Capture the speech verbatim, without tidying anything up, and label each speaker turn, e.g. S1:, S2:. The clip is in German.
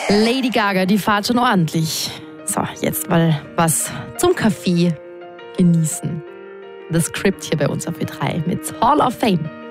S1: Lady Gaga, die fahrt schon ordentlich. So, jetzt mal was zum Kaffee genießen. Das Script hier bei uns auf W drei mit Hall of Fame.